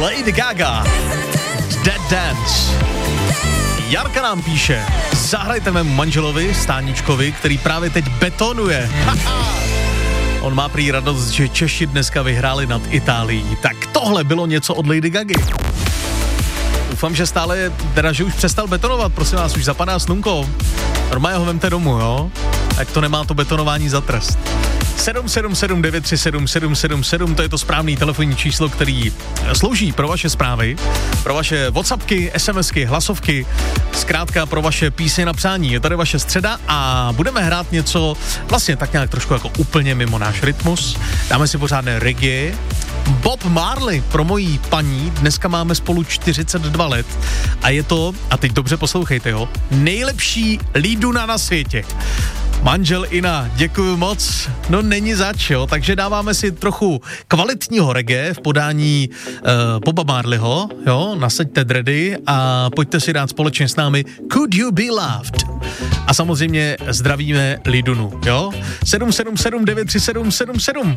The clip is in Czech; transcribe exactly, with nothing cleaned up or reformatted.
Lady Gaga, Dead Dance. Jarka nám píše, zahrajte mému manželovi, Stáničkovi, který právě teď betonuje. On má prý radost, že Češi dneska vyhráli nad Itálií. Tak tohle bylo něco od Lady Gagy. Doufám, že stále, teda, že už přestal betonovat, prosím vás, už zapadá slunko. Normálně ho vemte domů, jo? Tak to nemá to betonování za trest. sedm sedm sedm devět tři sedm sedm sedm sedm, to je to správný telefonní číslo, který slouží pro vaše zprávy, pro vaše WhatsAppky, SMSky, hlasovky, zkrátka pro vaše písně na přání. Je tady vaše středa a budeme hrát něco vlastně tak nějak trošku jako úplně mimo náš rytmus. Dáme si pořádné reggae. Bob Marley pro mojí paní, dneska máme spolu čtyřicet dva let a je to, a teď dobře poslouchejte, jo, nejlepší líduna na světě. Manžel Ina, děkuju moc, no není zač, jo, takže dáváme si trochu kvalitního reggae v podání uh, Boba Marleyho, jo, nasaďte dready a pojďte si dát společně s námi Could You Be Loved. A samozřejmě zdravíme Lidunu, jo, sedm sedm sedm devět tři sedm sedm sedm.